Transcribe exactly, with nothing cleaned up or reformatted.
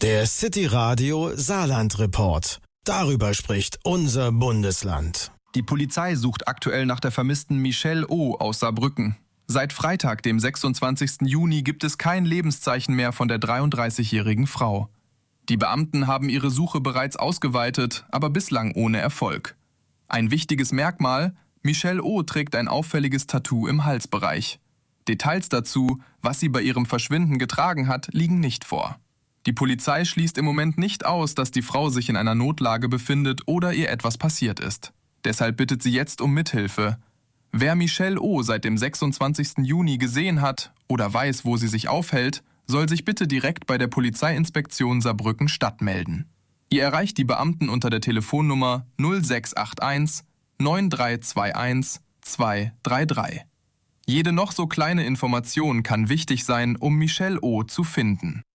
Der City Radio Saarland Report. Darüber spricht unser Bundesland. Die Polizei sucht aktuell nach der vermissten Michelle O. aus Saarbrücken. Seit Freitag, dem sechsundzwanzigsten Juni, gibt es kein Lebenszeichen mehr von der dreiunddreißigjährigen Frau. Die Beamten haben ihre Suche bereits ausgeweitet, aber bislang ohne Erfolg. Ein wichtiges Merkmal: Michelle O. trägt ein auffälliges Tattoo im Halsbereich. Details dazu, was sie bei ihrem Verschwinden getragen hat, liegen nicht vor. Die Polizei schließt im Moment nicht aus, dass die Frau sich in einer Notlage befindet oder ihr etwas passiert ist. Deshalb bittet sie jetzt um Mithilfe. Wer Michelle O. seit dem sechsundzwanzigsten Juni gesehen hat oder weiß, wo sie sich aufhält, soll sich bitte direkt bei der Polizeiinspektion Saarbrücken-Stadt melden. Ihr erreicht die Beamten unter der Telefonnummer null sechs acht eins neun drei zwei eins zwei drei drei. Jede noch so kleine Information kann wichtig sein, um Michelle O. zu finden.